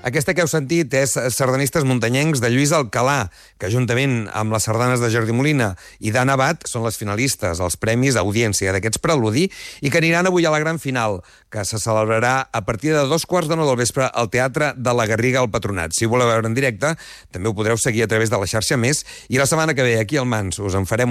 Aquesta que heu sentit és Sardanistes muntanyencs de Lluís Alcalà, que juntament amb les sardanes de Jordi Molina i d'Anna Abad són les finalistes als Premis Audiència d'aquests Preludi i que aniran avui a la gran final, que se celebrarà a partir de 2:15 del vespre al Teatre de la Garriga al Patronat. Si ho voleu veure en directe, també ho podreu seguir a través de la xarxa Més i la setmana que ve aquí al Mans us en farem